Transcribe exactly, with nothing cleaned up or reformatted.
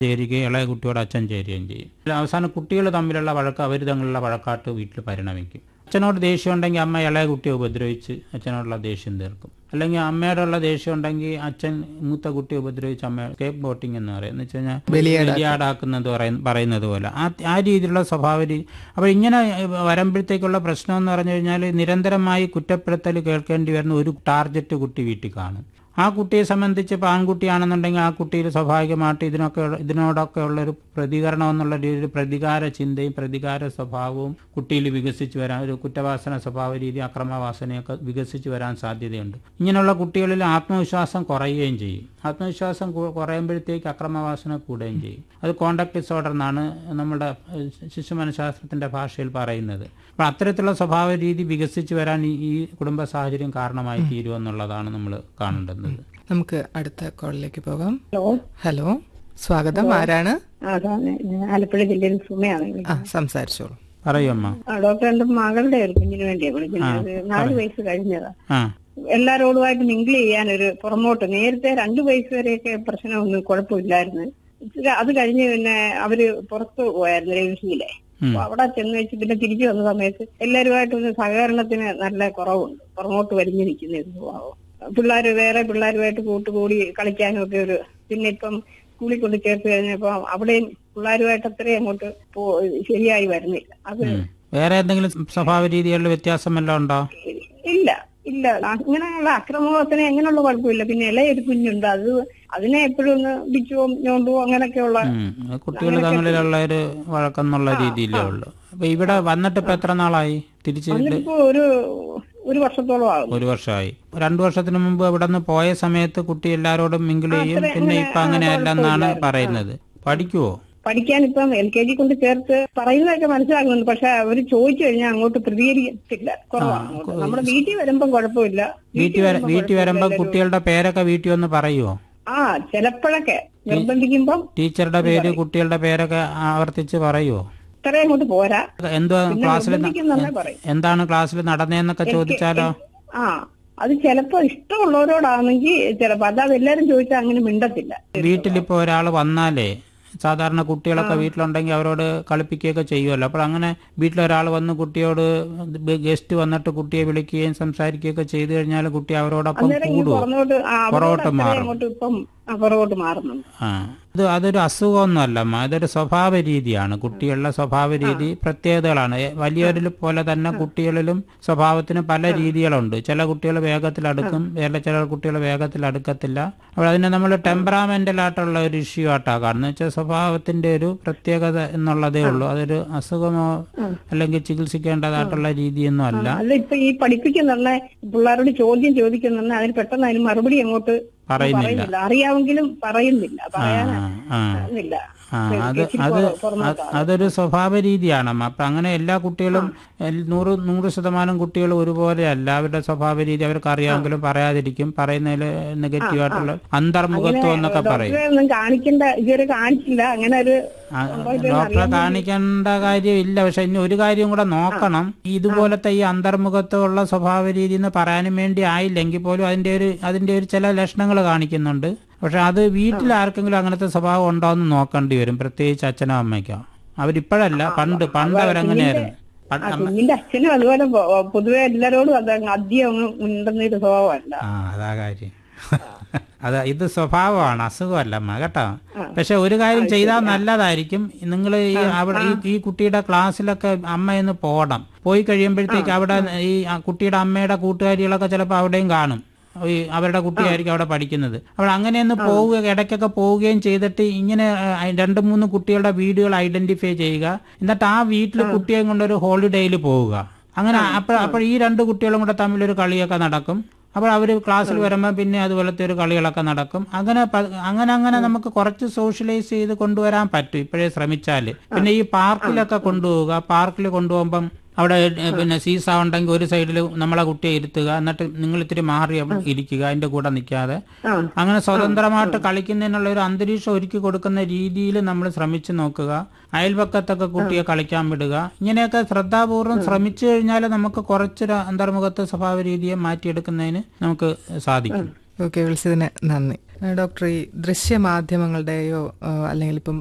ചേരുകയും ഇളയ കുട്ടിയോട് അച്ഛൻ ചേരുകയും ചെയ്യും. അവസാനം കുട്ടികൾ തമ്മിലുള്ള വഴക്ക് അവർ തമ്മിലുള്ള വഴക്കാട്ട് വീട്ടിൽ പരിണമിക്കും. അച്ഛനോട് ദേഷ്യം ഉണ്ടെങ്കിൽ അമ്മ ഇളയ കുട്ടിയെ ഉപദ്രവിച്ച് അച്ഛനോടുള്ള ദേഷ്യം തീർക്കും. അല്ലെങ്കിൽ അമ്മയോടുള്ള ദേഷ്യം ഉണ്ടെങ്കിൽ അച്ഛൻ മൂത്ത കുട്ടിയെ ഉപദ്രവിച്ച് അമ്മ സ്കേപ്പ് ബോട്ടിങ് എന്ന് പറയും. എന്ന് വെച്ച് കഴിഞ്ഞാൽ ബലിയാടാക്കുന്നത് പറയുന്നത് പോലെ ആ ആ രീതിയിലുള്ള സ്വഭാവ രീതി. അപ്പോൾ ഇങ്ങനെ വരുമ്പോഴത്തേക്കുള്ള പ്രശ്നം എന്ന് പറഞ്ഞു കഴിഞ്ഞാൽ നിരന്തരമായി കുറ്റപ്പെടുത്തൽ കേൾക്കേണ്ടി വരുന്ന ഒരു ടാർഗറ്റ് കുട്ടി വീട്ടിൽ കാണും. ആ കുട്ടിയെ സംബന്ധിച്ച് ഇപ്പോൾ ആൺകുട്ടിയാണെന്നുണ്ടെങ്കിൽ ആ കുട്ടിയിൽ സ്വാഭാവികമായിട്ട് ഇതിനൊക്കെ ഇതിനോടൊക്കെ ഉള്ളൊരു പ്രതികരണം എന്നുള്ള ഒരു പ്രതികാര ചിന്തയും പ്രതികാര സ്വഭാവവും കുട്ടിയിൽ വികസിച്ച് വരാൻ, ഒരു കുറ്റവാസന സ്വഭാവ രീതി, അക്രമവാസനയൊക്കെ വികസിച്ച് വരാൻ സാധ്യതയുണ്ട്. ഇങ്ങനെയുള്ള കുട്ടികളിൽ ആത്മവിശ്വാസം കുറയുകയും ചെയ്യും. ആത്മവിശ്വാസം കുറയുമ്പോഴത്തേക്ക് അക്രമവാസന കൂടുകയും ചെയ്യും. അത് കോണ്ടക്ട് ഡിസോർഡർ എന്നാണ് നമ്മുടെ ശിശു മനഃശാസ്ത്രത്തിൻ്റെ ഭാഷയിൽ പറയുന്നത്. അപ്പോൾ അത്തരത്തിലുള്ള സ്വഭാവ രീതി വികസിച്ച് വരാൻ ഈ കുടുംബ സാഹചര്യം കാരണമായി തീരുമെന്നുള്ളതാണ് നമ്മൾ കാണേണ്ടത്. നമുക്ക് അടുത്ത കോളിലേക്ക് പോകാം. ഹലോ ഹലോ സ്വാഗതം. ആരാണ്? ആലപ്പുഴ ജില്ലയിൽ സുമയാണ്. സംസാരിച്ചോളൂ. പറയൂ അമ്മ. ഡോക്ടർ, എന്റെ മകളുടെ ഒരു കുഞ്ഞിന് വേണ്ടിയാ വിളിക്കുന്നത്. നാല് വയസ്സ് കഴിഞ്ഞതാ. എല്ലാരോടുമായിട്ട് മിങ്കിൾ ചെയ്യാൻ ഒരു പുറമോട്ട്. നേരത്തെ രണ്ടു വയസ്സ് വരെയൊക്കെ പ്രശ്നമൊന്നും കുഴപ്പമില്ലായിരുന്നു. അത് കഴിഞ്ഞ് പിന്നെ അവര് പുറത്തു പോയായിരുന്നു ഡൽഹിയിലെ. അപ്പൊ അവിടെ ചെന്ന് വെച്ച് പിന്നെ തിരിച്ചു വന്ന സമയത്ത് എല്ലാവരുമായിട്ടൊന്ന് സഹകരണത്തിന് നല്ല കുറവുണ്ട്. പുറമോട്ട് വലിഞ്ഞു നിൽക്കുന്ന ഒരു സ്വഭാവം. പിള്ളേര് വേറെ പിള്ളേരുമായിട്ട് കൂട്ടുകൂടി കളിക്കാനും ഒക്കെ ഒരു. പിന്നെ ഇപ്പം സ്കൂളിൽ കൊണ്ട് ചേർത്ത് കഴിഞ്ഞപ്പോ അവിടെയും പിള്ളേരുമായിട്ട് അത്രയും അങ്ങോട്ട് ശരിയായി വരുന്നില്ല. അത് വേറെ എന്തെങ്കിലും സ്വഭാവ രീതികളിൽ വ്യത്യാസം വല്ലതും ഉണ്ടോ? ഇല്ല ഇല്ല അങ്ങനെയുള്ള അക്രമത്തിന് എങ്ങനെയുള്ള കുഴപ്പമില്ല. പിന്നെ ഇളയൊരു കുഞ്ഞുണ്ട്, അത് അതിനെ എപ്പോഴും ഒന്ന് പിടിച്ചുവോ ഞോണ്ടുവോ അങ്ങനെയൊക്കെയുള്ള കുട്ടികൾ തമ്മിലുള്ള ഒരു വഴക്കെന്നുള്ള രീതിയിലേ ഉള്ളൂ. അപ്പൊ ഇവിടെ വന്നിട്ട് ഇപ്പൊ എത്ര നാളായി? തിരിച്ച് ഒരു ഒരു വർഷത്തോളം ആകും. ഒരു വർഷമായി. രണ്ടു വർഷത്തിന് മുമ്പ് ഇവിടെ നിന്ന് പോയ സമയത്ത് കുട്ടി എല്ലാരോടും മിങ്കിൾ ചെയ്യും. പിന്നെ ഇപ്പൊ അങ്ങനെയല്ല എന്നാണ് പറയുന്നത്. പഠിക്കുവോ? പഠിക്കാൻ ഇപ്പം എൽ കെ ജി കൊണ്ട് ചേർത്ത് പറയുന്നതൊക്കെ മനസ്സിലാക്കുന്നുണ്ട്. പക്ഷെ അവര് ചോദിച്ചു കഴിഞ്ഞാൽ അങ്ങോട്ട് പ്രതികരിക്കത്തില്ല, കുറവാണ്. നമ്മുടെ വീട്ടിൽ വരുമ്പം കുഴപ്പമില്ല. വീട്ടിൽ വീട്ടിൽ വരുമ്പോ കുട്ടികളുടെ പേരൊക്കെ വീട്ടിൽ ഒന്ന് പറയുവോ? ആ ചിലപ്പോഴൊക്കെ നിർബന്ധിക്കുമ്പം ടീച്ചറുടെ പേര് കുട്ടികളുടെ പേരൊക്കെ ആവർത്തിച്ച് പറയുവോ? ഇത്രയും അങ്ങോട്ട് പോരാ. എന്തോ ക്ലാസ്സിൽ എന്താണ് ക്ലാസ്സിൽ നടന്നേന്നൊക്കെ ചോദിച്ചാലോ? ആ അത് ചിലപ്പോ ഇഷ്ടമുള്ളവരോടാണെങ്കിൽ ചിലപ്പോ അത് എല്ലാരും ചോദിച്ചാൽ അങ്ങനെ മിണ്ടത്തില്ല. വീട്ടിലിപ്പോ ഒരാൾ വന്നാലേ സാധാരണ കുട്ടികളൊക്കെ വീട്ടിലുണ്ടെങ്കിൽ അവരോട് കളിപ്പിക്കുകയൊക്കെ ചെയ്യുമല്ലോ. അപ്പോൾ അങ്ങനെ വീട്ടിലൊരാൾ വന്ന് കുട്ടിയോട് ഗസ്റ്റ് വന്നിട്ട് കുട്ടിയെ വിളിക്കുകയും സംസാരിക്കുകയൊക്കെ ചെയ്തു കഴിഞ്ഞാൽ കുട്ടി അവരോടൊപ്പം കൂടുവോ? പുറകോട്ട് മാറും. പുറകോട്ട് മാറുന്നുണ്ട്. ആ ഇത് അതൊരു അസുഖമൊന്നുമല്ല, അതൊരു സ്വഭാവ രീതിയാണ്. കുട്ടികളുടെ സ്വഭാവ രീതി പ്രത്യേകതകളാണ്. വലിയവരിൽ പോലെ തന്നെ കുട്ടികളിലും സ്വഭാവത്തിന് പല രീതികളുണ്ട്. ചില കുട്ടികൾ വേഗത്തിൽ അടുക്കും, വേറെ ചില കുട്ടികൾ വേഗത്തിൽ അടുക്കത്തില്ല. അപ്പോൾ അതിനെ നമ്മൾ ടെമ്പറാമെന്റലായിട്ടുള്ള ഒരു ഇഷ്യൂ ആയിട്ടാണ് കാണുന്നത്. വെച്ചാൽ സ്വഭാവത്തിന്റെ ഒരു പ്രത്യേകത എന്നുള്ളതേ ഉള്ളൂ. അതൊരു അസുഖമോ അല്ലെങ്കിൽ ചികിത്സിക്കേണ്ടതായിട്ടുള്ള രീതിയൊന്നും അല്ല. അല്ല ഇപ്പൊ ഈ പഠിപ്പിക്കുന്ന പിള്ളേരോട് ചോദ്യം ചോദിക്കുന്ന അതിന് പെട്ടെന്ന് അതിന് മറുപടി അങ്ങോട്ട് പറയുന്നില്ല. അറിയാമെങ്കിലും പറയുന്നില്ല, പറയാനില്ല. അത് അത് അതൊരു സ്വഭാവ രീതിയാണ്. അപ്പൊ അങ്ങനെ എല്ലാ കുട്ടികളും നൂറ് നൂറ് ശതമാനം കുട്ടികളും ഒരുപോലെ അല്ല. അവരുടെ സ്വഭാവ രീതി അവർക്ക് അറിയാമെങ്കിലും പറയാതിരിക്കും. പറയുന്നതിൽ നെഗറ്റീവായിട്ടുള്ള അന്തർമുഖത്വം എന്നൊക്കെ പറയും. കാണിക്കേണ്ട ഇതുവരെ കാണിച്ചില്ല. അങ്ങനെ ഒരു ഡോക്ടറെ കാണിക്കേണ്ട കാര്യമില്ല. പക്ഷെ ഇനി ഒരു കാര്യം കൂടെ നോക്കണം. ഇതുപോലത്തെ ഈ അന്തർമുഖത്വമുള്ള സ്വഭാവ രീതി എന്ന് പറയാനും വേണ്ടി ആയില്ലെങ്കിൽ പോലും അതിന്റെ ഒരു അതിന്റെ ഒരു ചില ലക്ഷണങ്ങൾ കാണിക്കുന്നുണ്ട്. പക്ഷെ അത് വീട്ടിൽ ആർക്കെങ്കിലും അങ്ങനത്തെ സ്വഭാവം ഉണ്ടോ എന്ന് നോക്കേണ്ടി വരും, പ്രത്യേകിച്ച് അച്ഛനോ അമ്മയ്ക്കോ. അവരിപ്പോഴല്ല, പണ്ട് പണ്ട് അവരങ്ങനെയായിരുന്നു. കുഞ്ഞിന്റെ അച്ഛനും അതുപോലെ പൊതുവെ എല്ലാരോടും അധികം ഉണ്ടെന്നൊരു സ്വഭാവമല്ല. ആ അതാ കാര്യം. അതാ ഇത് സ്വഭാവമാണ്, അസുഖമല്ല കേട്ടോ. പക്ഷെ ഒരു കാര്യം ചെയ്താൽ നല്ലതായിരിക്കും. നിങ്ങൾ ഈ അവിടെ ഈ കുട്ടിയുടെ ക്ലാസ്സിലൊക്കെ അമ്മയെന്ന് പോകണം. പോയി കഴിയുമ്പോഴത്തേക്ക് അവിടെ ഈ കുട്ടിയുടെ അമ്മയുടെ കൂട്ടുകാരികളൊക്കെ ചിലപ്പോൾ അവിടെയും കാണും. ഈ അവരുടെ കുട്ടിയായിരിക്കും അവിടെ പഠിക്കുന്നത്. അപ്പോൾ അങ്ങനെയൊന്ന് പോവുക, ഇടയ്ക്കൊക്കെ പോവുകയും ചെയ്തിട്ട് ഇങ്ങനെ രണ്ട് മൂന്ന് കുട്ടികളുടെ വീടുകൾ ഐഡന്റിഫൈ ചെയ്യുക. എന്നിട്ട് ആ വീട്ടിൽ കുട്ടിയെ കൊണ്ടൊരു ഹോളിഡേയിൽ പോവുക. അങ്ങനെ അപ്പോൾ അപ്പോൾ ഈ രണ്ട് കുട്ടികളും കൂടെ തമ്മിലൊരു കളിയൊക്കെ നടക്കും. അപ്പോൾ അവർ ക്ലാസ്സിൽ വരുമ്പോൾ പിന്നെ അതുപോലത്തെ ഒരു കളികളൊക്കെ നടക്കും. അങ്ങനെ അങ്ങനെ അങ്ങനെ നമുക്ക് കുറച്ച് സോഷ്യലൈസ് ചെയ്ത് കൊണ്ടുവരാൻ പറ്റും ഇപ്പോഴേ ശ്രമിച്ചാൽ. പിന്നെ ഈ പാർക്കിലൊക്കെ കൊണ്ടുപോവുക. പാർക്കിൽ കൊണ്ടുപോകുമ്പം അവിടെ പിന്നെ സീസ ഉണ്ടെങ്കിൽ ഒരു സൈഡിൽ നമ്മളെ കുട്ടിയെ ഇരുത്തുക. എന്നിട്ട് നിങ്ങൾ ഇത്തിരി മാറി ഇരിക്കുക, അതിന്റെ കൂടെ നിൽക്കാതെ. അങ്ങനെ സ്വതന്ത്രമായിട്ട് കളിക്കുന്നതിനുള്ള ഒരു അന്തരീക്ഷം ഒരുക്കി കൊടുക്കുന്ന രീതിയിൽ നമ്മൾ ശ്രമിച്ചു നോക്കുക. അയൽപക്കത്തൊക്കെ കുട്ടിയെ കളിക്കാൻ വിടുക. ഇങ്ങനെയൊക്കെ ശ്രദ്ധാപൂർവ്വം ശ്രമിച്ചു കഴിഞ്ഞാൽ നമുക്ക് കുറച്ചൊരു അന്തർമുഖത്തെ സ്വഭാവ രീതിയെ മാറ്റിയെടുക്കുന്നതിന് നമുക്ക് സാധിക്കും. ഓക്കെ, വിളിച്ചതിന് നന്ദി. ഡോക്ടർ, ഈ ദൃശ്യമാധ്യമങ്ങളുടെയോ അല്ലെങ്കിൽ ഇപ്പം